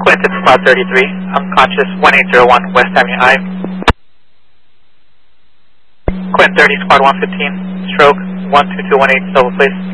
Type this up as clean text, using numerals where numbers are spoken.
Quinton Squad 33, unconscious 1801 West Avenue I. Quinton 30, Squad 115, stroke 12218, Silver, please.